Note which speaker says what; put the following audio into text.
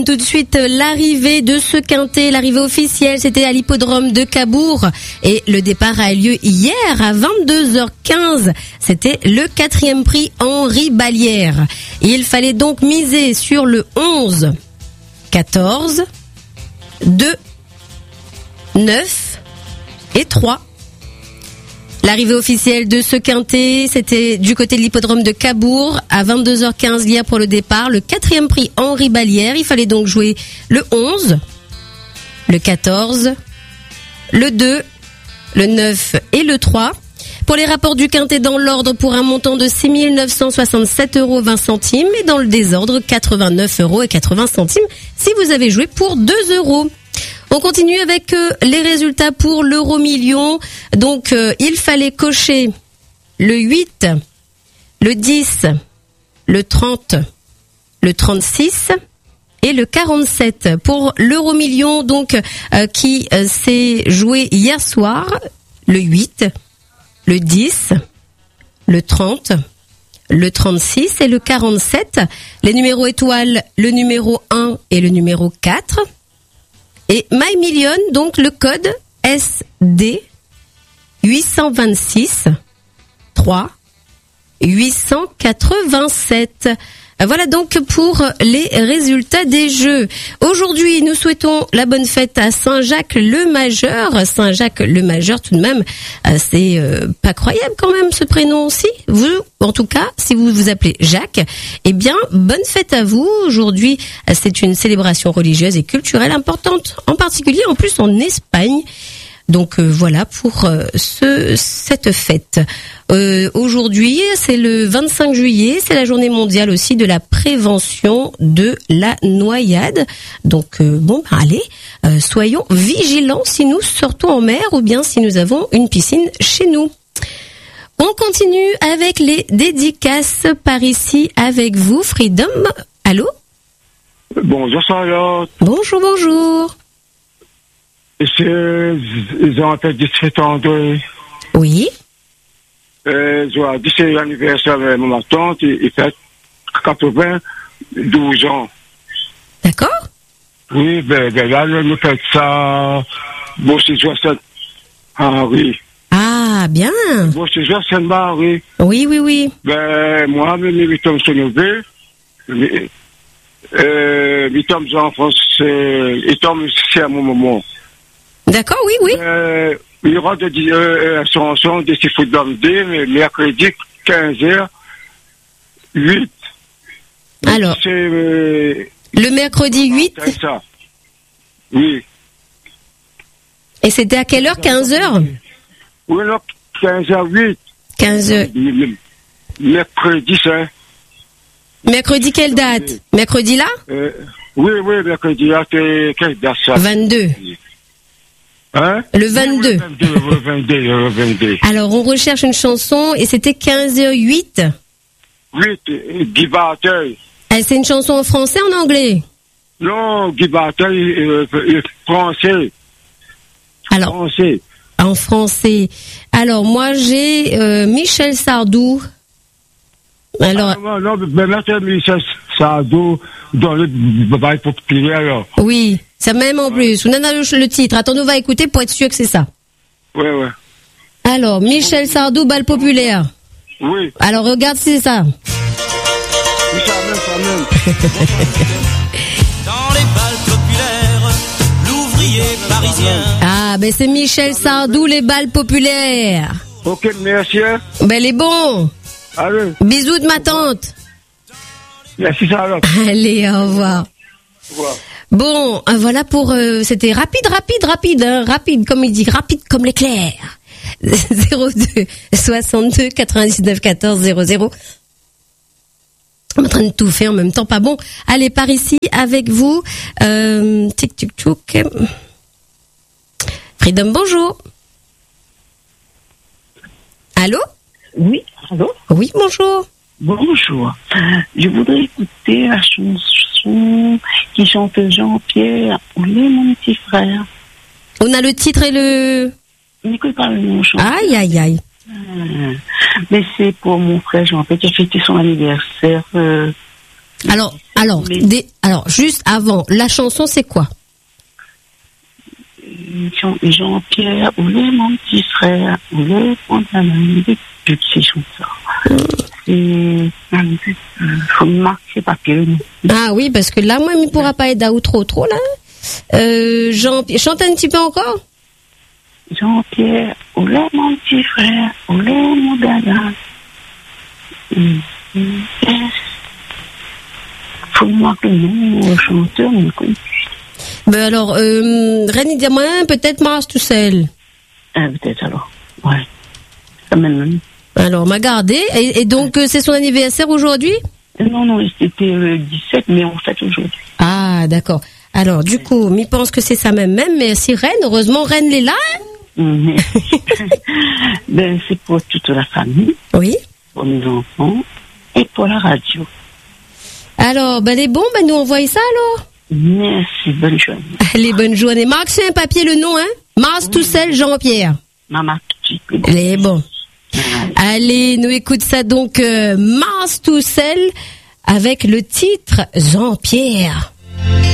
Speaker 1: Tout de suite, l'arrivée de ce quintet, l'arrivée officielle, c'était à l'hippodrome de Cabourg et le départ a eu lieu hier à 22h15. C'était le 4e prix Henri Ballière. Il fallait donc miser sur le 11, 14, 2, 9 et 3. L'arrivée officielle de ce quintet, c'était du côté de l'hippodrome de Cabourg à 22h15 hier pour le départ. Le 4e prix Henri Ballière. Il fallait donc jouer le 11, le 14, le 2, le 9 et le 3. Pour les rapports du quintet dans l'ordre pour un montant de 6 967,20 € et dans le désordre 89,80 € si vous avez joué pour 2 €. On continue avec les résultats pour l'euro-million. Donc, il fallait cocher le 8, le 10, le 30, le 36 et le 47. Pour l'euro-million, donc, qui s'est joué hier soir, le 8, le 10, le 30, le 36 et le 47. Les numéros étoiles, le numéro 1 et le numéro 4. Et My Million, donc le code SD 826 3 887. Voilà donc pour les résultats des jeux. Aujourd'hui, nous souhaitons la bonne fête à Saint-Jacques-le-Majeur. Saint-Jacques-le-Majeur, tout de même, c'est pas croyable quand même ce prénom aussi. Vous, en tout cas, si vous vous appelez Jacques, eh bien, bonne fête à vous. Aujourd'hui, c'est une célébration religieuse et culturelle importante, en particulier en plus en Espagne. Donc voilà pour cette fête. Aujourd'hui, c'est le 25 juillet, c'est la journée mondiale aussi de la prévention de la noyade. Donc allez, soyons vigilants si nous sortons en mer ou bien si nous avons une piscine chez nous. On continue avec les dédicaces par ici avec vous, Freedom. Allô ?
Speaker 2: Bonjour Charlotte.
Speaker 1: Bonjour.
Speaker 2: Ils ont fait 17 ans de...
Speaker 1: Oui.
Speaker 2: Je dis c'est l'anniversaire de ma tante, il fait 92 ans.
Speaker 1: D'accord.
Speaker 2: Oui, là, nous fait ça, bon, c'est Jocelyn Henri.
Speaker 1: Ah, bien.
Speaker 2: Bon, c'est Jocelyn Henri.
Speaker 1: Oui.
Speaker 2: Moi, mes tomes sont levés. Mes tomes en France, ils tombent c'est à mon moment.
Speaker 1: D'accord, oui.
Speaker 2: Il y aura des chansons de football D, mercredi 15h, 8.
Speaker 1: Alors, le mercredi 8.
Speaker 2: C'est ça. Oui.
Speaker 1: Et c'était à quelle heure? 15h?
Speaker 2: Oui, non, 15h, 8.
Speaker 1: 15h.
Speaker 2: Mercredi, ça.
Speaker 1: Mercredi, quelle date? Mercredi là?
Speaker 2: Oui, mercredi là, c'est quelle date ça?
Speaker 1: 22.
Speaker 2: Hein?
Speaker 1: Le 22.
Speaker 2: Le 22.
Speaker 1: Alors, on recherche une chanson et c'était 15h08.
Speaker 2: 8, Guy Bartel.
Speaker 1: C'est une chanson en français ou en anglais?
Speaker 2: Non, Guy Bartel, français.
Speaker 1: Alors,
Speaker 2: français.
Speaker 1: En français. Alors, moi, j'ai Michel Sardou. Alors,
Speaker 2: non, mais maintenant, Michel Sardou dans le bail populaire, alors.
Speaker 1: Oui, ça même en plus. On en a le titre. Attends, on va écouter pour être sûr que c'est ça.
Speaker 2: Ouais.
Speaker 1: Alors, Michel Sardou, bal populaire.
Speaker 2: Oui.
Speaker 1: Alors, regarde si c'est ça.
Speaker 2: Oui, ça même.
Speaker 3: Dans les bals populaires, l'ouvrier parisien.
Speaker 1: Ah, ben c'est Michel Sardou, les bals populaires.
Speaker 2: Ok, merci.
Speaker 1: Ben, les bons.
Speaker 2: Allez.
Speaker 1: Bisous de ma tante.
Speaker 2: Merci, Charlotte.
Speaker 1: Allez, au revoir.
Speaker 2: Au revoir.
Speaker 1: Bon, voilà pour... c'était rapide, comme il dit, rapide comme l'éclair. 02 62 99 14 00. On est en train de tout faire en même temps, pas bon. Allez, par ici, avec vous. Tic-tic-touc. Freedom, bonjour. Allô?
Speaker 4: Oui, allô?
Speaker 1: Oui, bonjour.
Speaker 4: Bonjour. Je voudrais écouter la chanson qui chante Jean-Pierre. On est mon petit frère.
Speaker 1: On a le titre et le...
Speaker 4: N'écoute pas le nom chanteur.
Speaker 1: Aïe.
Speaker 4: Mais c'est pour mon frère Jean-Pierre qui a fêté son anniversaire.
Speaker 1: Alors, Alors, alors, juste avant, la chanson, c'est quoi?
Speaker 4: Jean-Pierre, où est mon petit frère? Où est mon ami? Toutes ces chansons. Faut me marquer papier.
Speaker 1: Ah oui, parce que là, moi, il ne pourra pas être trop, là. Chante un petit peu encore?
Speaker 4: Jean-Pierre, où est mon petit frère? Où est mon dada? Faut me marquer le nom au chanteur, mais quoi?
Speaker 1: Ben alors, Reine Diamant, peut-être Mars tout seul.
Speaker 4: Peut-être alors, ouais. Quand même.
Speaker 1: Alors, m'a gardé. Et donc, c'est son anniversaire aujourd'hui?
Speaker 4: Non, c'était le 17, mais on fête aujourd'hui.
Speaker 1: Ah, d'accord. Alors, du coup, m'y pense que c'est ça même. Merci Reine. Heureusement, Reine l'est là.
Speaker 4: Hein? Ben, c'est pour toute la famille.
Speaker 1: Oui.
Speaker 4: Pour mes enfants et pour la radio.
Speaker 1: Alors, ben, les bons, ben, nous envoyons ça alors.
Speaker 4: Merci, bonne journée.
Speaker 1: Allez, bonne journée. Marc, c'est un papier le nom, hein? Mars Toussel Jean-Pierre.
Speaker 4: Maman,
Speaker 1: les bons. Allez, nous écoute ça donc, Mars Toussel avec le titre Jean-Pierre.